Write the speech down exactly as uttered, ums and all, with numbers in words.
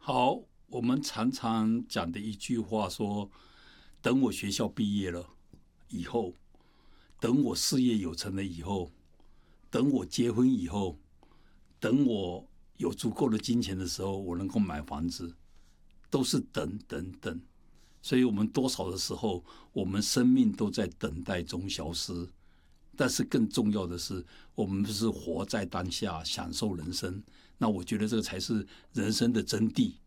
好，我们常常讲的一句话说：等我学校毕业了以后，等我事业有成了以后，等我结婚以后，等我有足够的金钱的时候，我能够买房子，都是等等等。所以我们多少的时候，我们生命都在等待中消失。但是更重要的是，我们是活在当下，享受人生。那我觉得这个才是人生的真谛。